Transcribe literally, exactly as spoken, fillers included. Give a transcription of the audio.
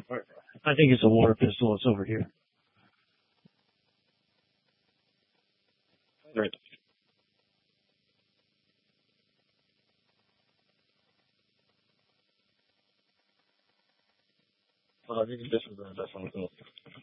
I think it's a water pistol. It's over here. Right. Uh, you can disregard that phone call.